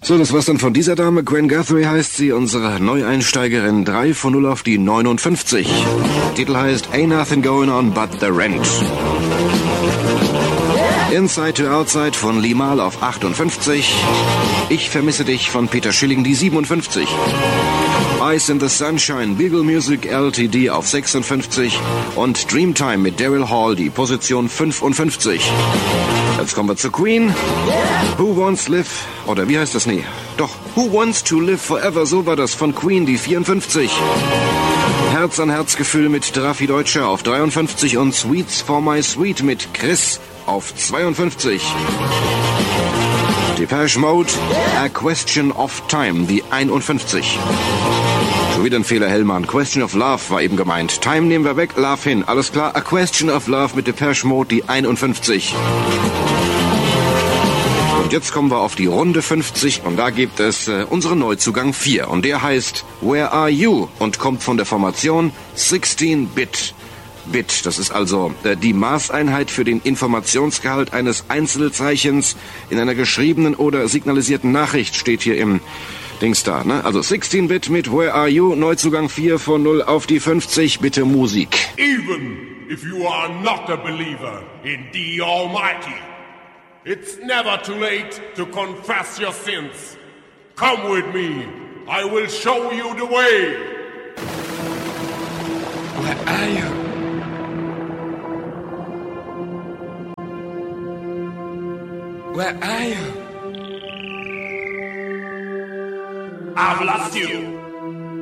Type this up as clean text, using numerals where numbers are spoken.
So, das war's dann von dieser Dame. Gwen Guthrie heißt sie, unsere Neueinsteigerin. 3 von 0 auf die 59. Der Titel heißt Ain't Nothing Going On But The Rent. Inside to Outside von Limahl auf 58. Ich vermisse dich von Peter Schilling, die 57. Ice in the Sunshine, Beagle Music Ltd. auf 56. Und Dreamtime mit Daryl Hall, die Position 55. Jetzt kommen wir zu Queen. Who Wants Live, oder wie heißt das? Nee, doch, Who Wants to Live Forever, so war das von Queen, die 54. Herz an Herz Gefühl mit Raffi Deutscher auf 53 und Sweets for My Sweet mit Chris auf 52. Depeche Mode, A Question of Time, die 51. Schon wieder ein Fehler, Hellmann. Question of Love war eben gemeint. Time nehmen wir weg, Love hin. Alles klar, A Question of Love mit Depeche Mode, die 51. Und jetzt kommen wir auf die Runde 50 und da gibt es unseren Neuzugang 4. Und der heißt Where Are You? Und kommt von der Formation 16-Bit. Bit, das ist also die Maßeinheit für den Informationsgehalt eines Einzelzeichens in einer geschriebenen oder signalisierten Nachricht, steht hier im Dings da, ne? Also 16-Bit mit Where Are You, Neuzugang 4 von 0 auf die 50, bitte Musik. Even if you are not a believer in the Almighty, it's never too late to confess your sins. Come with me, I will show you the way. Where are you? Where are you? I've lost you.